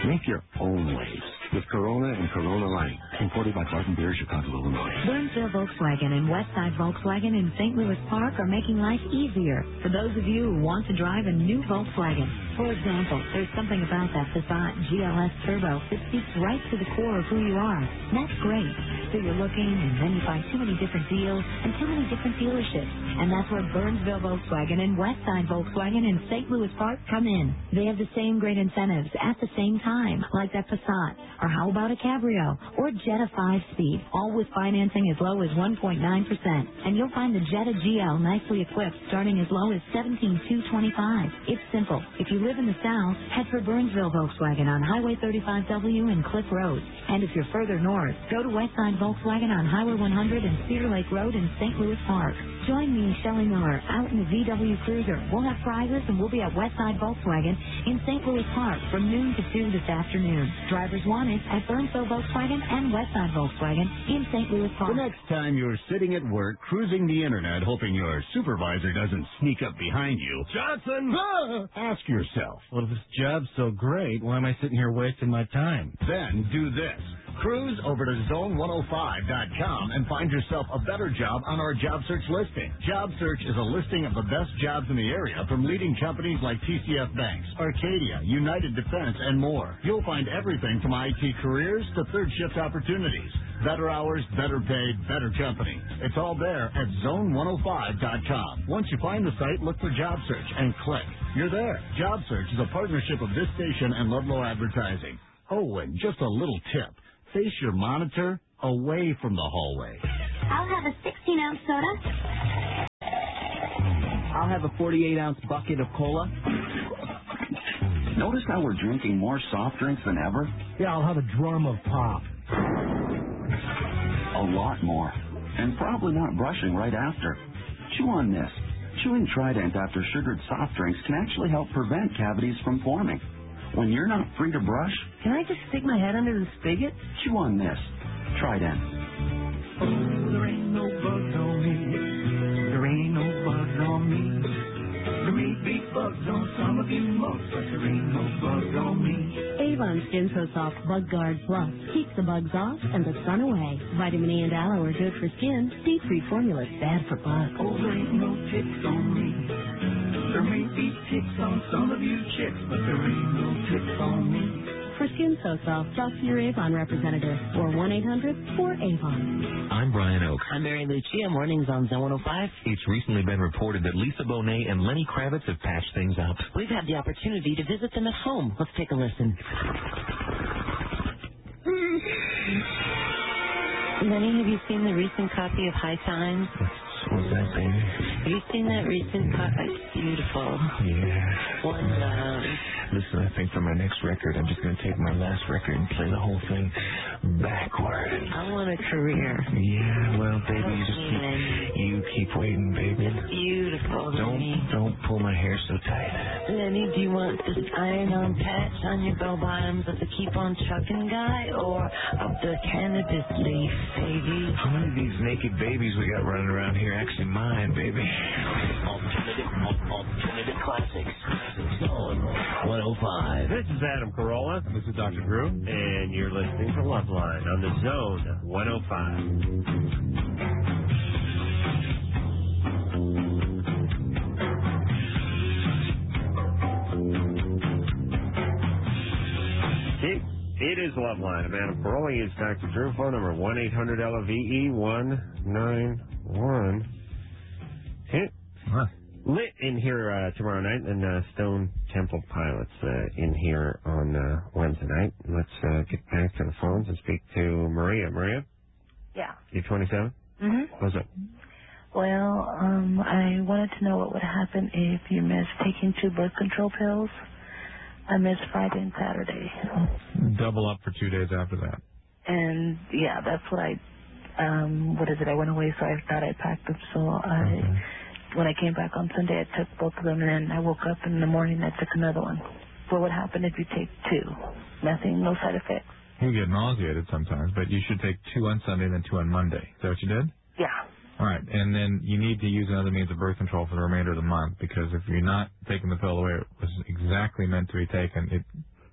Make your own waves with Corona and Corona Light. Imported by Barton Beer, Chicago, Illinois. Burnsville Volkswagen and Westside Volkswagen in St. Louis Park are making life easier for those of you who want to drive a new Volkswagen. For example, there's something about that Passat GLS Turbo that speaks right to the core of who you are. That's great. So you're looking, and then you find too many different deals and too many different dealerships. And that's where Burnsville Volkswagen and Westside Volkswagen in St. Louis Park come in. They have the same great incentives at the same time, like that Passat. Or how about a Cabrio? Or Jetta 5-speed, all with financing as low as 1.9%. And you'll find the Jetta GL nicely equipped starting as low as $17,225. It's simple. If you live in the South, head for Burnsville Volkswagen on Highway 35W and Cliff Road. And if you're further north, go to Westside Volkswagen on Highway 100 and Cedar Lake Road in St. Louis Park. Join me, Shelley Miller, out in the VW Cruiser. We'll have prizes and we'll be at Westside Volkswagen in St. Louis Park from noon to 2 this afternoon. Drivers wanted at Burnsville Volkswagen and Westside Volkswagen in St. Louis Park. The next time you're sitting at work cruising the internet hoping your supervisor doesn't sneak up behind you, Johnson, ask yourself, well, if this job's so great, why am I sitting here wasting my time? Then do this. Cruise over to zone105.com and find yourself a better job on our job search listing. Job search is a listing of the best jobs in the area from leading companies like TCF Banks, Arcadia, United Defense, and more. You'll find everything from IT careers to third shift opportunities. Better hours, better paid, better company. It's all there at zone105.com. Once you find the site, look for job search and click. You're there. Job search is a partnership of this station and Ludlow Advertising. Oh, and just a little tip. Face your monitor away from the hallway. I'll have a 16-ounce soda. I'll have a 48-ounce bucket of cola. Notice how we're drinking more soft drinks than ever? Yeah, I'll have a drum of pop. A lot more. And probably not brushing right after. Chew on this. Chewing Trident after sugared soft drinks can actually help prevent cavities from forming. When you're not free to brush, can I just stick my head under the spigot? Chew on this. Trident. Oh, there ain't no bugs on me. There ain't no bugs on me. There may be bugs on some of you most, but there ain't no bugs on me. Avon Skin So Soft Bug Guard Plus keeps the bugs off and the sun away. Vitamin E and aloe are good for skin. Deep-free formula is bad for bugs. Oh, there ain't no ticks on me. There may be ticks on some of you chicks, but there ain't no ticks on me. For Skin So Soft, talk to your Avon representative or 1-800-4AVON. I'm Brian Oak. I'm Mary Lucia. Mornings on Zone 105. It's recently been reported that Lisa Bonet and Lenny Kravitz have patched things up. We've had the opportunity to visit them at home. Let's take a listen. Lenny, have you seen the recent copy of High Times? What's that, baby? Have you seen that recent copy? It's beautiful. Yeah. One love. Listen, I think for my next record, I'm just going to take my last record and play the whole thing backwards. I want a career. Yeah, well, baby, you keep waiting, baby. It's beautiful, Lenny. Don't pull my hair so tight. Lenny, do you want this iron-on patch on your bell bottoms of the Keep On Truckin' guy or of the cannabis leaf, baby? How many of these naked babies we got running around here actually mine, baby? Alternative classics. Zone 105. This is Adam Carolla. This is Dr. Drew. And you're listening to Loveline on the Zone 105. It is Loveline. I'm Adam Carolla. It's Dr. Drew. Phone number 1-800-LOVE-191. Lit in here tomorrow night, and Stone Temple Pilots in here on Wednesday night. Let's get back to the phones and speak to Maria. Maria? Yeah. You 27? Mm-hmm. What's up? Well, I wanted to know what would happen if you missed taking 2 birth control pills. I missed Friday and Saturday. Double up for 2 days after that. And, yeah, that's what I went away, so I thought I packed them, so when I came back on Sunday, I took both of them, and then I woke up in the morning, I took another one. What would happen if you take 2? Nothing, no side effects? You get nauseated sometimes, but you should take 2 on Sunday and then 2 on Monday. Is that what you did? Yeah. All right, and then you need to use another means of birth control for the remainder of the month, because if you're not taking the pill the way it was exactly meant to be taken, it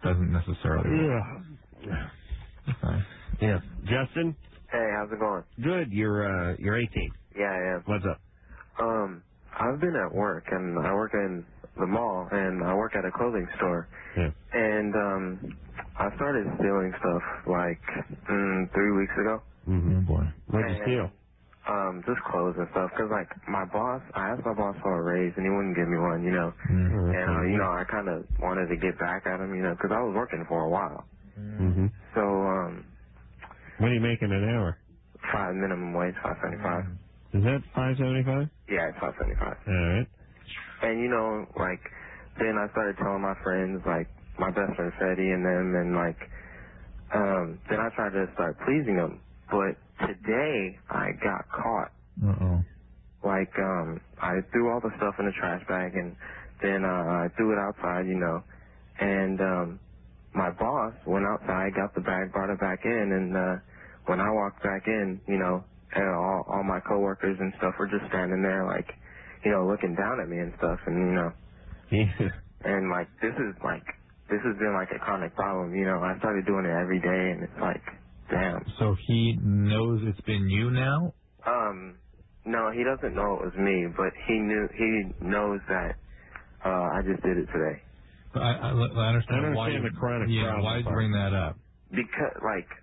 doesn't necessarily work. Yeah. Yeah. Justin? Hey, how's it going? Good. You're 18. Yeah, I am. What's up? I've been at work, and I work in the mall, and I work at a clothing store. Yeah. And I started stealing stuff like 3 weeks ago. Mm-hmm. Boy. What'd you steal? Just clothes and stuff. Cause like my boss, I asked my boss for a raise, and he wouldn't give me one, you know. Mm-hmm. And you know, I kind of wanted to get back at him, you know, because I was working for a while. Mm-hmm. So what are you making an hour? minimum wage, $5.75. Is that $5.75? Yeah, it's $5.75. All right. And you know, like, then I started telling my friends, like my best friend Freddie and them, and like, then I tried to start pleasing them. But today I got caught. Uh-oh. Like, I threw all the stuff in the trash bag, and then I threw it outside, you know. And my boss went outside, got the bag, brought it back in, and when I walked back in, you know, all my coworkers and stuff were just standing there, like, you know, looking down at me and stuff, and you know. Yeah. And like, this has been like a chronic problem, you know. I started doing it every day, and it's like, damn. So he knows it's been you now? No, he doesn't know it was me, but he knows that I just did it today. I understand why the chronic problem. Why did you bring that up? Because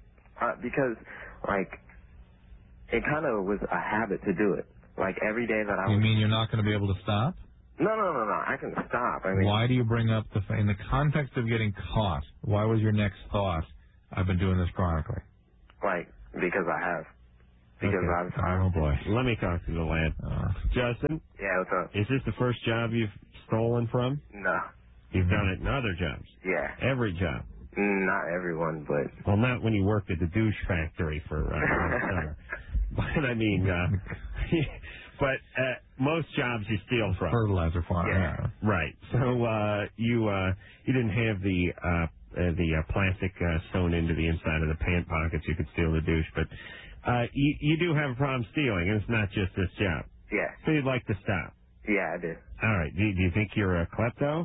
it kind of was a habit to do it. Like every day that I. You mean you're not going to be able to stop? No. I can stop. I mean, why do you bring up in the context of getting caught? Why was your next thought? I've been doing this chronically. Like because I have. Because okay. Oh boy. Let me talk to the lad. Justin. Yeah, what's up? Is this the first job you've stolen from? No. You've done it in other jobs. Yeah. Every job. Not everyone, but. Well, not when you worked at the douche factory for summer. But I mean, but most jobs you steal from. Fertilizer farm. Yeah. Right. So you didn't have the plastic sewn into the inside of the pant pockets. You could steal the douche, but you do have a problem stealing, and it's not just this job. Yeah. So you'd like to stop. Yeah, I do. All right. Do you think you're a klepto?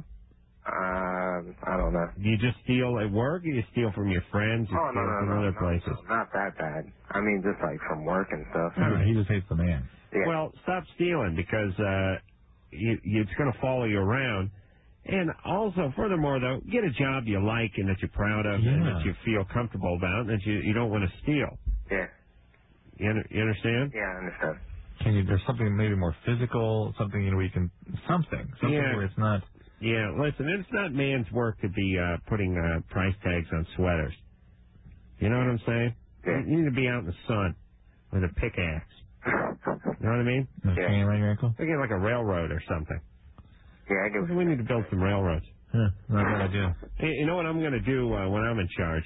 I don't know. Do you just steal at work, or you steal from your friends? You steal from other places? No, not that bad. I mean, just like from work and stuff. He just hates the man. Yeah. Well, stop stealing because it's going to follow you around. And also, furthermore, though, get a job you like and that you're proud of and that you feel comfortable about and that you don't want to steal. Yeah. You understand? Yeah, I understand. There's something maybe more physical, something where you can, something where it's not. Yeah, listen, it's not man's work to be putting price tags on sweaters. You know what I'm saying? Yeah. You need to be out in the sun with a pickaxe. You know what I mean? Chain around your ankle? Like a railroad or something. Yeah, I get. We need to build some railroads. Yeah, not a bad idea. Hey, you know what I'm going to do when I'm in charge?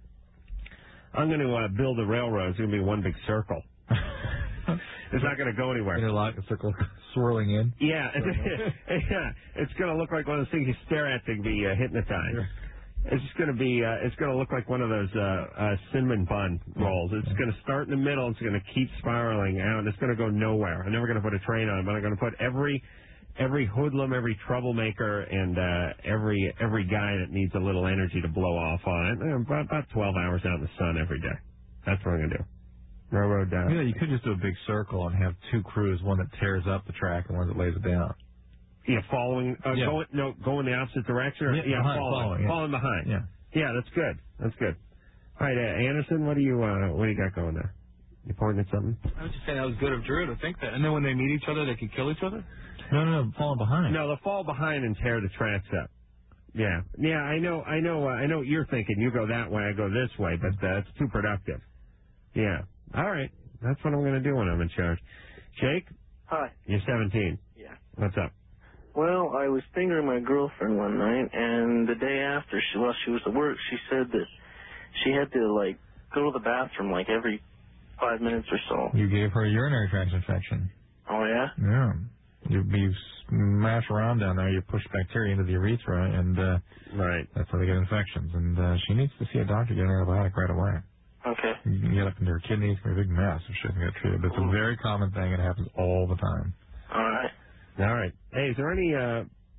I'm going to build a railroad. It's going to be one big circle. It's not going to go anywhere. Interlock, a circle swirling in. Yeah, yeah. It's going to look like one of those things you stare at to be hypnotized. It's just going to be. It's going to look like one of those cinnamon bun rolls. It's going to start in the middle. It's going to keep spiraling out. And it's going to go nowhere. I'm never going to put a train on it, but I'm going to put every hoodlum, every troublemaker, and every guy that needs a little energy to blow off on it. About 12 hours out in the sun every day. That's what I'm going to do. Railroad down. Yeah, you could just do a big circle and have two crews, one that tears up the track and one that lays it down. Yeah, following. Go in the opposite direction. Following behind. Yeah, that's good. That's good. All right, Anderson, what do you got going there? You pointing at something? I was just saying that was good of Drew to think that. And then when they meet each other, they could kill each other. No, falling behind. No, they'll fall behind and tear the tracks up. Yeah. I know what you're thinking. You go that way, I go this way, but it's too productive. Yeah. All right. That's what I'm going to do when I'm in charge. Jake? Hi. You're 17. Yeah. What's up? Well, I was fingering my girlfriend one night, and the day after, while she was at work, she said that she had to, go to the bathroom, every 5 minutes or so. You gave her a urinary tract infection. Oh, yeah? Yeah. You smash around down there, you push bacteria into the urethra, and right. That's how they get infections. And she needs to see a doctor, get an antibiotic right away. Okay. You can get up into her kidneys, it's a big mess if she doesn't get treated. But it's a very common thing. It happens all the time. All right. All right. Hey, is there any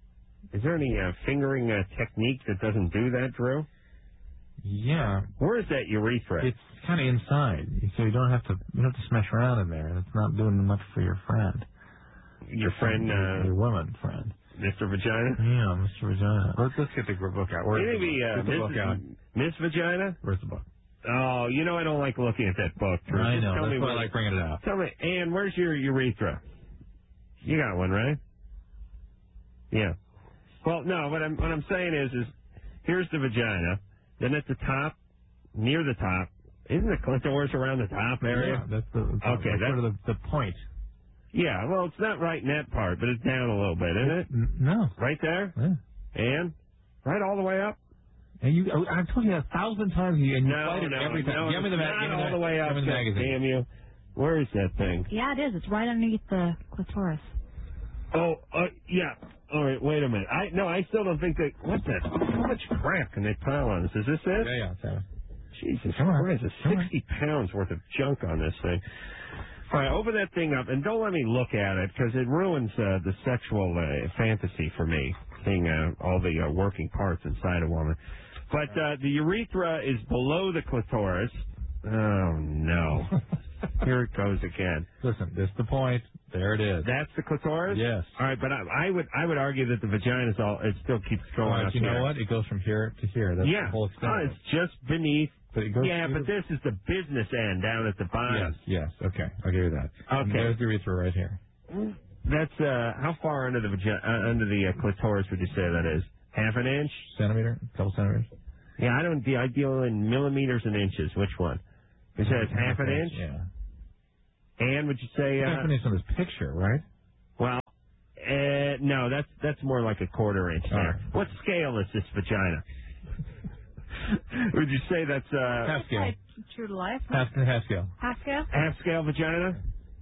Is there any fingering technique that doesn't do that, Drew? Yeah. Where is that urethra? It's kind of inside, so you don't have to smash around in there, and it's not doing much for your friend. Your friend, your woman friend. Mr. Vagina? Yeah, Mr. Vagina. Let's get the book out. Where's Maybe the book out? Miss Vagina? Where's the book? Oh, you know I don't like looking at that book, Drew. I know. Tell That's me why I like bringing it out. Tell me, Ann, where's your urethra? You got one, right? Yeah. Well, no. What I'm saying is here's the vagina. Then at the top, near the top, isn't the clitoris around the top area? Yeah, that's okay. That's sort of the point. Yeah. Well, it's not right in that part, but it's down a little bit, isn't it? No. Right there. Yeah. And right all the way up. And I've told you 1,000 times, and you fight it every time. No, give me the not all the way up. Give me the magazine. Damn you! Where is that thing? Yeah, it is. It's right underneath the clitoris. Oh, yeah. All right, wait a minute. I still don't think that. What's that? How much crap can they pile on this? Is this it? Yeah, yeah. Jesus Christ, there's 60 pounds worth of junk on this thing. All right, open that thing up, and don't let me look at it, because it ruins the sexual fantasy for me, seeing all the working parts inside a woman. But the urethra is below the clitoris. Oh, no. Here it goes again. Listen, this is the point. There it is. That's the clitoris? Yes. All right, but I would argue that the vagina it still keeps going out here. You know what? It goes from here to here. That's the whole extent. It's just beneath. But it goes but this is the business end down at the bottom. Yes. Okay, I'll give you that. Okay. And there's the urethra right here. That's how far under the under the clitoris would you say that is? Half an inch? Centimeter? A couple centimeters? Yeah, I deal in millimeters and inches. Which one? You say it's half an inch? Yeah. And would you say half an inch on this picture, right? Well, no, that's more like a quarter inch there. Right. What scale is this vagina? Would you say that's half scale? True to life. Half scale. Half scale. Half scale vagina.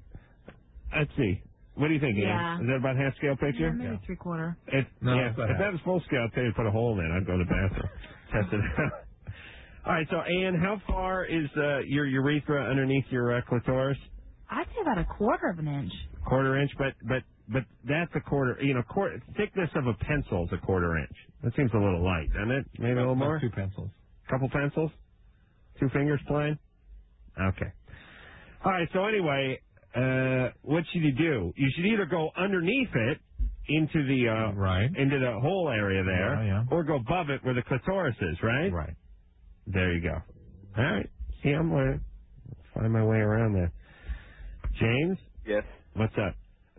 Let's see. What do you think, Yeah. Ian? Is that about half scale picture? Yeah, maybe 3/4. If that was full scale, I'd tell you to put a hole in it. I'd go to the bathroom, test it out. All right, so Ann, how far is your urethra underneath your clitoris? I'd say about 1/4 of an inch. Quarter inch, but that's a quarter. Thickness of a pencil is a quarter inch. That seems a little light, doesn't it? Maybe a little more. 2 pencils. Couple pencils. 2 fingers playing. Okay. All right. So anyway, what should you do? You should either go underneath it into the into the whole area there, or go above it where the clitoris is. Right. Right. There you go. All right. See, I'm learning. Find my way around there. James. Yes. What's up?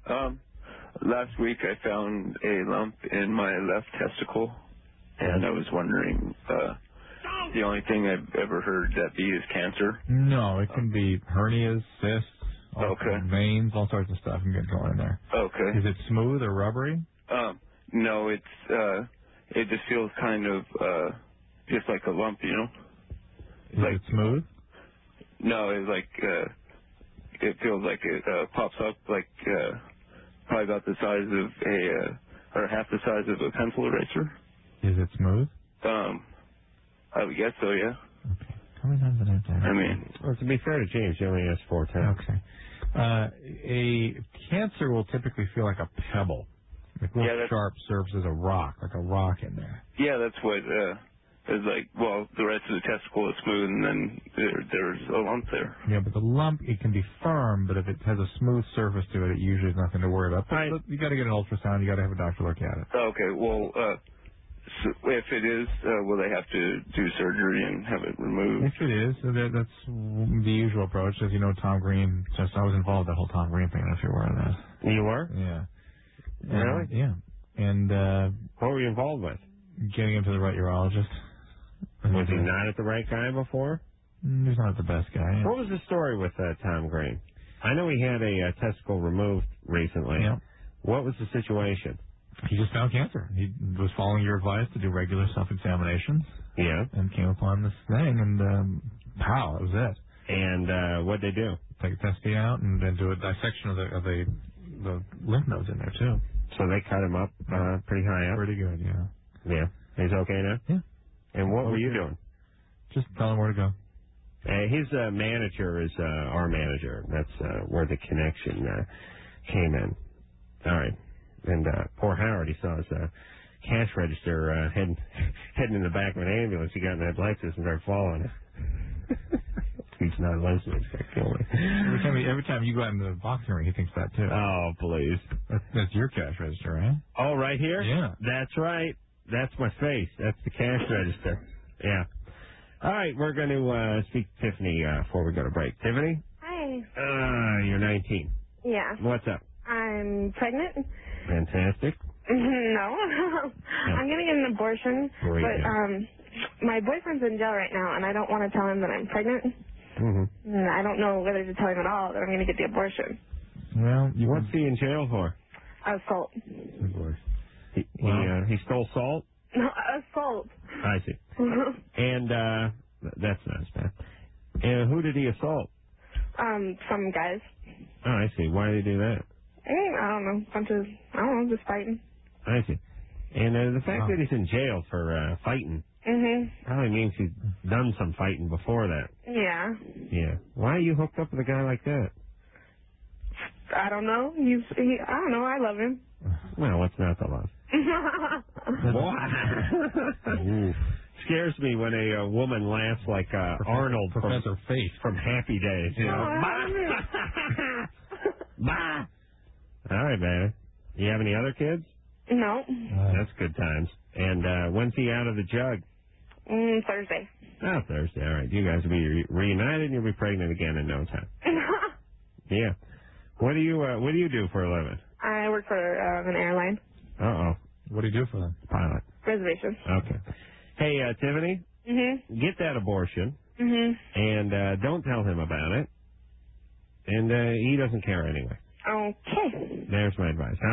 Last week I found a lump in my left testicle, and I was wondering, the only thing I've ever heard that be is cancer. No, it can be hernias, cysts, veins, all sorts of stuff can get going in there. Okay. Is it smooth or rubbery? No, it just feels kind of just like a lump, you know? Is it smooth? No, it's like it feels like it pops up like probably about the size of or half the size of a pencil eraser. Is it smooth? I would guess so, yeah. Okay. How many times did I have to ask? I mean, well, to be fair to James, you only asked 4 times. Okay. A cancer will typically feel like a pebble. Like real sharp surface as a rock, like a rock in there. Yeah, that's what is like. Well, the rest of the testicle is smooth, and then there's a lump there. Yeah, but the lump, it can be firm, but if it has a smooth surface to it, it usually is nothing to worry about. But you got to get an ultrasound. You got to have a doctor look at it. Okay. Well, so if it is, will they have to do surgery and have it removed? If it is, that's the usual approach. As you know, Tom Green. I was involved in the whole Tom Green thing. If you're aware of that. You were? Yeah. Really? Yeah. And what were you involved with? Getting him to the right urologist. Was he not at the right guy before? He's not the best guy. What was the story with Tom Green? I know he had a testicle removed recently. Yeah. What was the situation? He just found cancer. He was following your advice to do regular self-examinations. Yeah. And came upon this thing, and pow, that was it. And what'd they do? Take a testy out and then do a dissection of the lymph nodes in there too. So they cut him up pretty high up. Pretty good, yeah. Yeah. He's okay now? Yeah. And what were you doing? Just tell him where to go. His manager is our manager. That's where the connection came in. All right. And poor Howard, he saw his cash register heading in the back of an ambulance. He got in that Lexus and started falling. He's not listening. He's going to kill me. Every time you go out into the boxing ring, he thinks that too. Oh, please. That's your cash register, right? Oh, right here? Yeah. That's right. That's my face. That's the cash register. Yeah. All right, we're going to speak to Tiffany before we go to break. Tiffany? Hi. You're 19. Yeah. What's up? I'm pregnant. Fantastic. No. I'm going to get an abortion. Great. But my boyfriend's in jail right now, and I don't want to tell him that I'm pregnant. Mm-hmm. And I don't know whether to tell him at all that I'm going to get the abortion. Well, what's he in jail for? Assault. He stole salt? No, assault. I see. And that's not as bad. And who did he assault? Some guys. Oh, I see. Why did he do that? I don't know. Just fighting. I see. And the fact that he's in jail for fighting probably means he's done some fighting before that. Yeah. Yeah. Why are you hooked up with a guy like that? I don't know. I don't know. I love him. Well, what's not to love? Scares me when a woman laughs like Arnold Professor Face from Happy Days. You know? Bah! All right, man. You have any other kids? No. That's good times. And when's he out of the jug? Thursday. Oh, Thursday. All right. You guys will be reunited and you'll be pregnant again in no time. Yeah. What do you do for a living? I work for an airline. Uh-oh. What do you do for them? Pilot. Reservation. Okay. Hey, Tiffany? Get that abortion. And don't tell him about it. And he doesn't care anyway. Okay. There's my advice.